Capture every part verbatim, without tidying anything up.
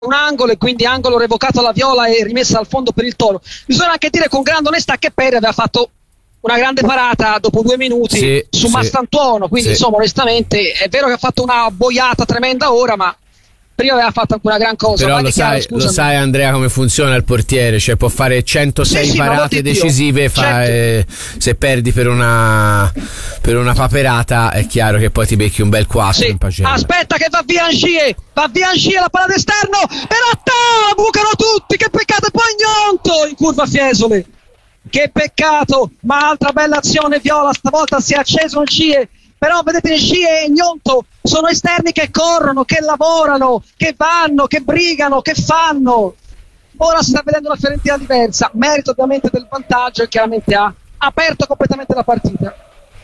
un angolo e quindi angolo revocato alla Viola e rimessa al fondo per il Toro. Bisogna anche dire con grande onestà che Perry aveva fatto una grande parata dopo due minuti sì, su sì, Mastantuono, quindi sì. insomma onestamente è vero che ha fatto una boiata tremenda ora, ma prima aveva fatto anche una gran cosa. Però Vai lo di Chiara, sai, scusami. lo sai Andrea come funziona il portiere, cioè può fare centosei Sì, sì, ma parate molti decisive, Dio. fa, Certo. eh, se perdi per una per una paperata è chiaro che poi ti becchi un bel quattro Sì. in pagella. Aspetta che va via Angie, va via Angie, la palla d'esterno, però ta, bucano tutti, che peccato, e poi Gnonto in curva Fiesole. Che peccato, ma altra bella azione Viola, stavolta si è acceso un Cie, però vedete Cie e Gnonto sono esterni che corrono, che lavorano, che vanno, che brigano, che fanno. Ora si sta vedendo una Fiorentina diversa, merito ovviamente del vantaggio e chiaramente ha aperto completamente la partita.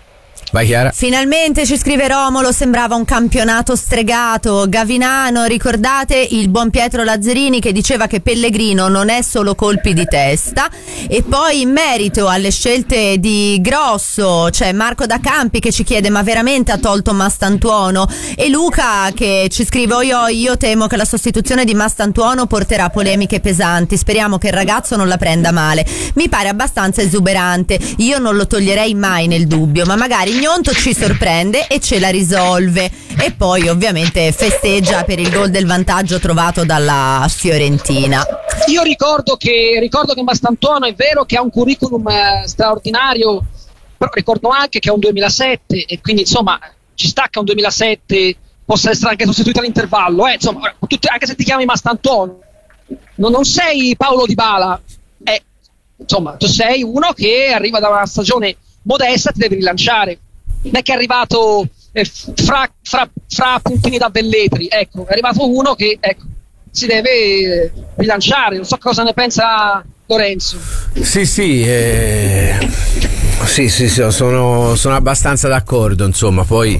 Vai Chiara. Finalmente, ci scrive Romolo, sembrava un campionato stregato. Gavinano, ricordate il buon Pietro Lazzarini che diceva che Pellegrino non è solo colpi di testa. E poi in merito alle scelte di Grosso c'è Marco da Campi che ci chiede ma veramente ha tolto Mastantuono, e Luca che ci scrive oi oi, io temo che la sostituzione di Mastantuono porterà polemiche pesanti, speriamo che il ragazzo non la prenda male, mi pare abbastanza esuberante, io non lo toglierei mai nel dubbio, ma magari Gnonto ci sorprende e ce la risolve. E poi ovviamente festeggia per il gol del vantaggio trovato dalla Fiorentina. Io ricordo che ricordo che Mastantuono è vero che ha un curriculum eh, straordinario, però ricordo anche che è un duemilasette e quindi insomma ci sta che un duemilasette possa essere anche sostituito all'intervallo, eh, insomma, tutti, anche se ti chiami Mastantuono non, non sei Paolo Dybala, eh, insomma tu sei uno che arriva da una stagione modesta, ti devi rilanciare, non è che è arrivato eh, fra, fra, fra puntini da Velletri, ecco, è arrivato uno che ecco, si deve eh, rilanciare, non so cosa ne pensa Lorenzo. Sì, sì, eh, sì, sì, sì, sono, sono abbastanza d'accordo, insomma, poi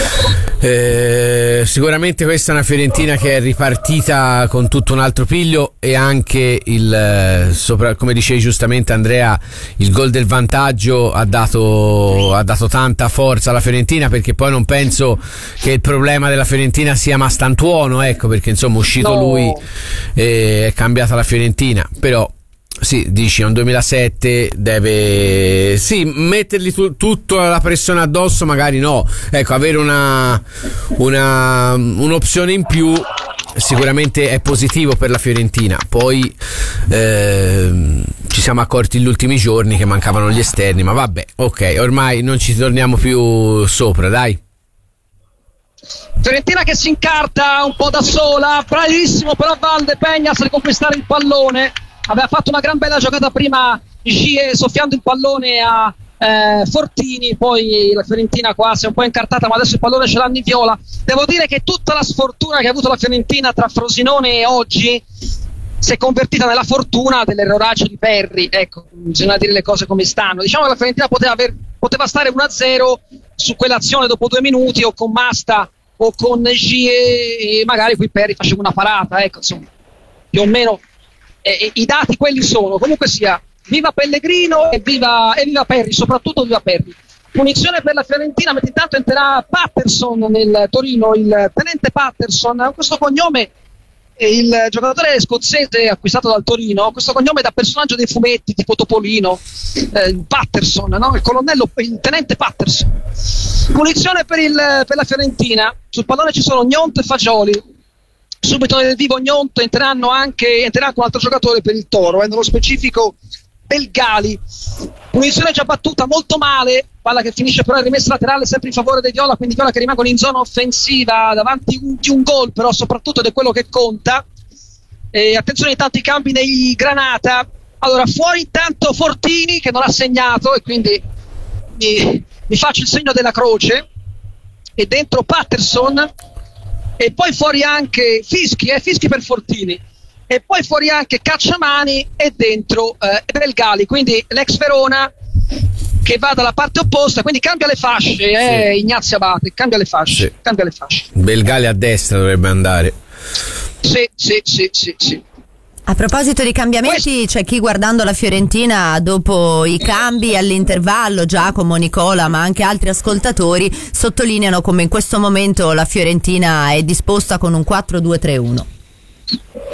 eh, sicuramente questa è una Fiorentina che è ripartita con tutto un altro piglio e anche il, sopra, come dicevi giustamente Andrea, il gol del vantaggio ha dato, ha dato tanta forza alla Fiorentina, perché poi non penso che il problema della Fiorentina sia Mastantuono, ecco, perché insomma uscito No. lui eh, è cambiata la Fiorentina, però sì, dici è un duemilasette, deve sì mettergli tu, tutto la pressione addosso, magari no, ecco, avere una, una un'opzione in più sicuramente è positivo per la Fiorentina. Poi ehm, ci siamo accorti negli ultimi giorni che mancavano gli esterni, ma vabbè, ok, ormai non ci torniamo più sopra, dai. Fiorentina che si incarta un po' da sola, bravissimo però Valde Peñas a riconquistare il pallone, aveva fatto una gran bella giocata prima Gie soffiando il pallone a eh, Fortini, poi la Fiorentina qua si è un po' incartata, ma adesso il pallone ce l'hanno in Viola. Devo dire che tutta la sfortuna che ha avuto la Fiorentina tra Frosinone e oggi si è convertita nella fortuna dell'erroraggio di Perry, ecco, bisogna dire le cose come stanno. Diciamo che la Fiorentina poteva, aver, poteva stare uno a zero su quell'azione dopo due minuti o con Masta o con Gie e magari qui Perry faceva una parata, ecco, insomma, più o meno eh, i dati quelli sono. Comunque sia, viva Pellegrino e viva, e viva Perry, soprattutto viva Perry. Punizione per la Fiorentina, mentre intanto entrerà Patterson nel Torino, il tenente Patterson, questo cognome è il giocatore scozzese acquistato dal Torino, questo cognome da personaggio dei fumetti tipo Topolino, eh, Patterson, no? Il colonnello, il tenente Patterson. Punizione per, il, per la Fiorentina, sul pallone ci sono Gnonto e Fagioli, subito nel vivo Gnonto, entreranno anche entrerà anche un altro giocatore per il Toro, eh, nello specifico Belgali. Punizione già battuta molto male, palla che finisce però in rimessa laterale sempre in favore dei Viola, quindi Viola che rimangono in zona offensiva davanti un, di un gol, però soprattutto ed è quello che conta. E attenzione intanto i cambi dei Granata. Allora fuori intanto Fortini che non ha segnato e quindi mi, mi faccio il segno della croce, e dentro Patterson, e poi fuori anche Fischi, eh, Fischi per Fortini, e poi fuori anche Cacciamani e dentro eh, Belgali, quindi l'ex Verona che va dalla parte opposta, quindi cambia le fasce, eh, sì. Ignazio Abate cambia le fasce, sì. cambia le fasce. Belgali a destra dovrebbe andare. Sì, sì, sì, sì, sì. A proposito di cambiamenti, c'è chi guardando la Fiorentina dopo i cambi all'intervallo, Giacomo, Nicola, ma anche altri ascoltatori sottolineano come in questo momento la Fiorentina è disposta con un quattro due tre uno.